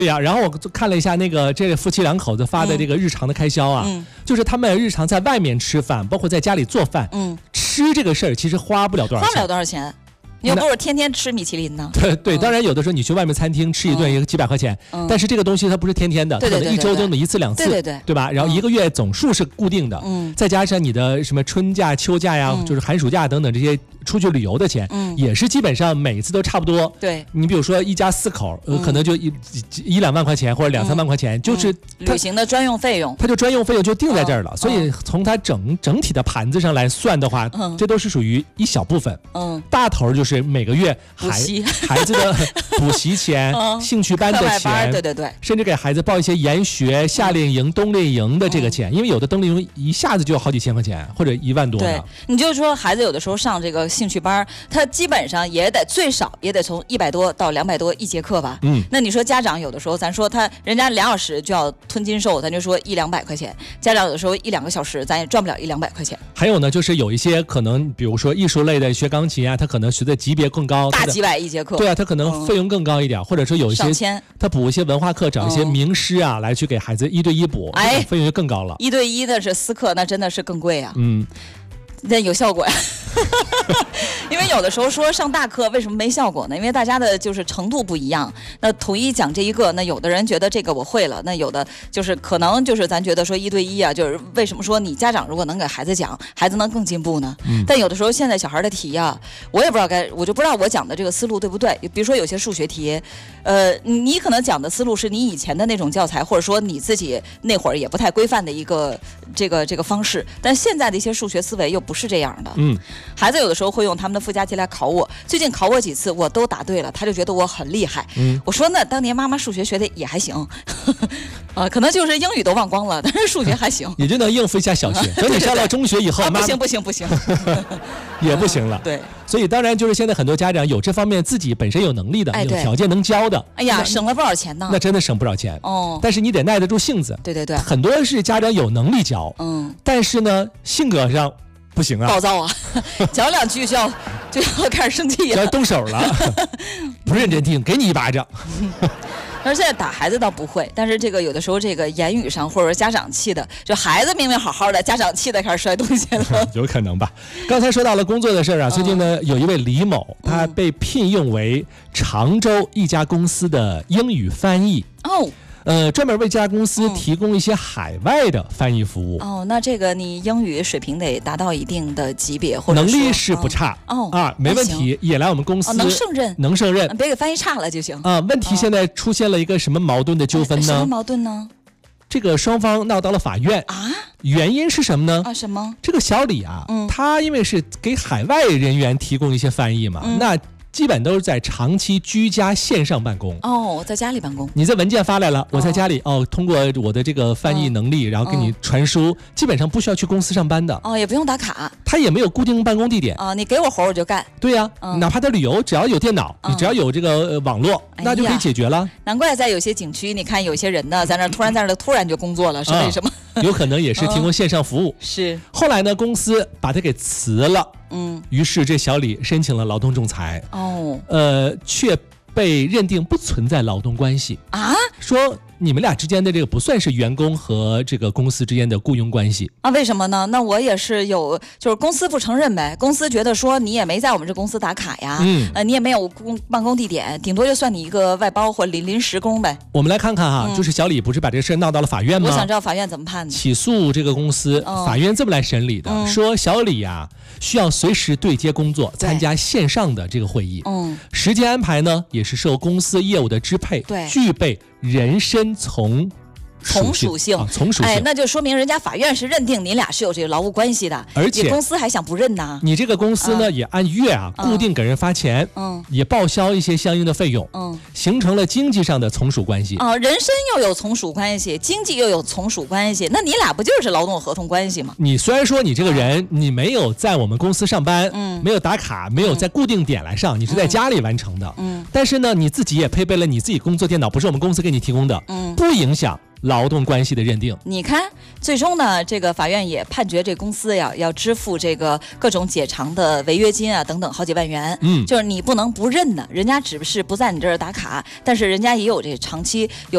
对呀，然后我看了一下这个夫妻两口子发的这个日常的开销啊，就是他们日常在外面吃饭，包括在家里做饭，吃这个事儿其实花不了多少钱， 花不了多少钱。你又不是天天吃米其林呢？ 对，当然有的时候你去外面餐厅吃一顿也几百块钱，但是这个东西它不是天天的，可能一周就那么一次两次，对吧？然后一个月总数是固定的，再加上你的什么春假、秋假呀，就是寒暑假等等这些出去旅游的钱，也是基本上每次都差不多。 对， 你比如说一家4口，可能就一两万块钱或者2、3万块钱，就是旅行的专用费用， 它就专用费用就定在这儿了。所以从它整体的盘子上来算的话，这都是属于一小部分。大头就是每个月孩子的补习钱、兴趣班的钱， 对， 甚至给孩子报一些研学、夏令营、冬令营的这个钱，因为有的冬令营一下子就好几千块钱，或者1万多呢。 对，你就说孩子有的时候上这个兴趣班，他基本上也得最少也得从100多到200多一节课吧。那你说家长有的时候，咱说人家2小时就要吞金兽，咱就说100-200块钱，家长有的时候1-2个小时，咱也赚不了100-200块钱。 还有呢，就是有一些可能，比如说艺术类的学钢琴啊，他可能学的级别更高， 大几百一节课。 对啊，他可能费用更高一点，或者说有一些他补一些文化课，找一些名师啊来去给孩子1对1补，费用就更高了。 1对1的是私课，那真的是更贵啊。那有效果呀。因为有的时候说上大课为什么没效果呢？因为大家的就是程度不一样。那统一讲这一个，那有的人觉得这个我会了，那有的就是可能就是咱觉得说1对1啊，就是为什么说你家长如果能给孩子讲，孩子能更进步呢？但有的时候现在小孩的题啊，我也不知道我就不知道我讲的这个思路对不对。比如说有些数学题，你可能讲的思路是你以前的那种教材，或者说你自己那会儿也不太规范的一个这个方式，但现在的一些数学思维又不是这样的。孩子有的时候会用他们的附加题来考我，最近考我几次我都答对了，他就觉得我很厉害。我说呢，当年妈妈数学学的也还行，可能就是英语都忘光了，但是数学还行， 也就能应付一下小学。等你上到中学以后， 不行， 也不行了。 对， 所以当然就是现在很多家长有这方面自己本身有能力的，有条件能教的， 哎呀，省了不少钱呢。 那真的省不少钱哦。但是你得耐得住性子。 对， 很多是家长有能力教，但是呢性格上不行啊， 暴躁啊，讲2句就要开始生气了， 要动手了，不认真听，给你一巴掌。 但是现在打孩子倒不会，但是这个有的时候这个言语上或者家长气的，就孩子明明好好的，家长气的开始摔东西了， 有可能吧。刚才说到了工作的事儿啊，最近呢有一位李某，他被聘用为常州一家公司的英语翻译。专门为这家公司提供一些海外的翻译服务。 那这个你英语水平得达到一定的级别，或者能力是不差没问题，也来我们公司能胜任，别给翻译差了就行问题现在出现了一个什么矛盾的纠纷呢？ 什么矛盾呢？ 这个双方闹到了法院原因是什么呢？ 什么？ 这个小李他因为是给海外人员提供一些翻译嘛，那基本都是在长期居家线上办公在家里办公。 你这文件发来了，我在家里通过我的这个翻译能力，然后给你传输，基本上不需要去公司上班的也不用打卡， 他也没有固定办公地点你给我活我就干。 对呀，哪怕他旅游，只要有电脑，你只要有这个网络，那就可以解决了。 难怪在有些景区，你看有些人呢，在那突然就工作了，是为什么？ 有可能也是提供线上服务。 是。 后来呢，公司把他给辞了。于是这小李申请了劳动仲裁。却被认定不存在劳动关系说你们俩之间的这个不算是员工和这个公司之间的雇佣关系为什么呢？那我也是就是公司不承认呗，公司觉得说你也没在我们这公司打卡呀，你也没有办公地点，顶多就算你一个外包或临时工呗。 我们来看看就是小李不是把这个事闹到了法院吗？ 我想知道法院怎么判的。 起诉这个公司，法院这么来审理的，说小李需要随时对接工作，参加线上的这个会议，时间安排呢也是受公司业务的支配，具备人身从属性，那就说明人家法院是认定你俩是有这个劳务关系的， 而且公司还想不认呢。 你这个公司呢也按月固定给人发钱，也报销一些相应的费用，形成了经济上的从属关系人身又有从属关系，经济又有从属关系，那你俩不就是劳动合同关系吗？ 你虽然说你这个人你没有在我们公司上班，没有打卡，没有在固定点来上，你是在家里完成的，但是呢你自己也配备了你自己工作电脑，不是我们公司给你提供的，不影响劳动关系的认定。 你看最终呢这个法院也判决这公司要支付这个各种解偿的违约金等等好几万元，就是你不能不认呢，人家只是不在你这儿打卡，但是人家也有这长期有